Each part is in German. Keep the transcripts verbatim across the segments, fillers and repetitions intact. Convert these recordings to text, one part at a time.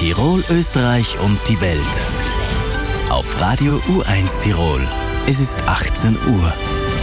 Tirol, Österreich und die Welt. Auf Radio U eins Tirol. Es ist achtzehn Uhr.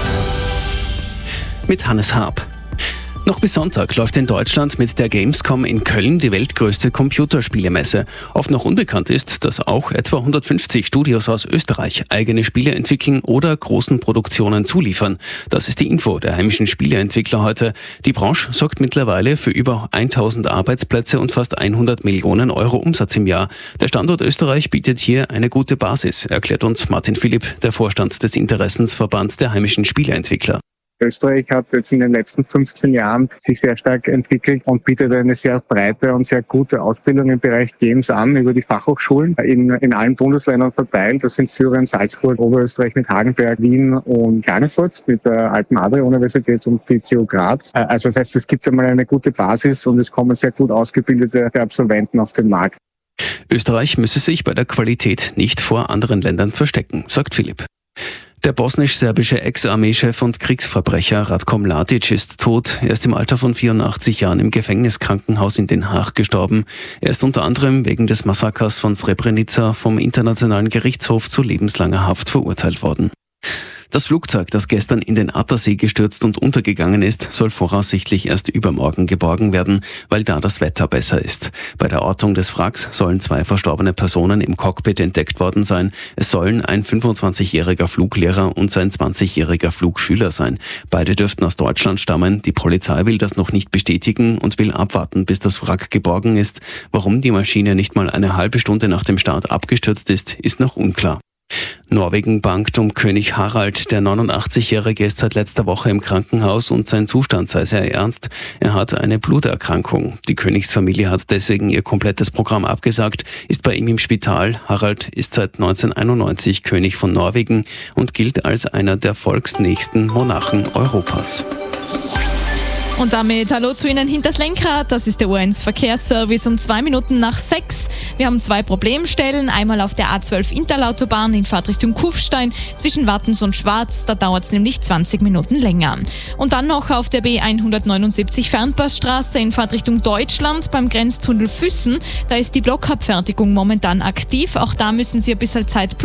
Mit Hannes Haab. Noch bis Sonntag läuft in Deutschland mit der Gamescom in Köln die weltgrößte Computerspielemesse. Oft noch unbekannt ist, dass auch etwa hundertfünfzig Studios aus Österreich eigene Spiele entwickeln oder großen Produktionen zuliefern. Das ist die Info der heimischen Spieleentwickler heute. Die Branche sorgt mittlerweile für über tausend Arbeitsplätze und fast hundert Millionen Euro Umsatz im Jahr. Der Standort Österreich bietet hier eine gute Basis, erklärt uns Martin Philipp, der Vorstand des Interessensverbands der heimischen Spieleentwickler. Österreich hat jetzt in den letzten fünfzehn Jahren sich sehr stark entwickelt und bietet eine sehr breite und sehr gute Ausbildung im Bereich Games an über die Fachhochschulen in, in allen Bundesländern verteilt. Das sind Führer in Salzburg, Oberösterreich mit Hagenberg, Wien und Klagenfurt mit der Alten Adria-Universität und die T U Graz. Also das heißt, es gibt einmal eine gute Basis und es kommen sehr gut ausgebildete Absolventen auf den Markt. Österreich müsse sich bei der Qualität nicht vor anderen Ländern verstecken, sagt Philipp. Der bosnisch-serbische Ex-Armeechef und Kriegsverbrecher Ratko Mladic ist tot. Er ist im Alter von vierundachtzig Jahren im Gefängniskrankenhaus in Den Haag gestorben. Er ist unter anderem wegen des Massakers von Srebrenica vom Internationalen Gerichtshof zu lebenslanger Haft verurteilt worden. Das Flugzeug, das gestern in den Attersee gestürzt und untergegangen ist, soll voraussichtlich erst übermorgen geborgen werden, weil da das Wetter besser ist. Bei der Ortung des Wracks sollen zwei verstorbene Personen im Cockpit entdeckt worden sein. Es sollen ein fünfundzwanzigjähriger Fluglehrer und sein zwanzigjähriger Flugschüler sein. Beide dürften aus Deutschland stammen. Die Polizei will das noch nicht bestätigen und will abwarten, bis das Wrack geborgen ist. Warum die Maschine nicht mal eine halbe Stunde nach dem Start abgestürzt ist, ist noch unklar. Norwegen bangt um König Harald. Der neunundachtzigjährige ist seit letzter Woche im Krankenhaus und sein Zustand sei sehr ernst. Er hat eine Bluterkrankung. Die Königsfamilie hat deswegen ihr komplettes Programm abgesagt, ist bei ihm im Spital. Harald ist seit neunzehnhunderteinundneunzig König von Norwegen und gilt als einer der volksnächsten Monarchen Europas. Und damit hallo zu Ihnen hinters Lenkrad. Das ist der U eins Verkehrsservice um zwei Minuten nach sechs. Wir haben zwei Problemstellen. Einmal auf der A zwölf Interlautobahn in Fahrtrichtung Kufstein zwischen Wattens und Schwarz. Da dauert es nämlich zwanzig Minuten länger. Und dann noch auf der B hundertneunundsiebzig Fernpassstraße in Fahrtrichtung Deutschland beim Grenztunnel Füssen. Da ist die Blockabfertigung momentan aktiv. Auch da müssen Sie ein bisschen Zeit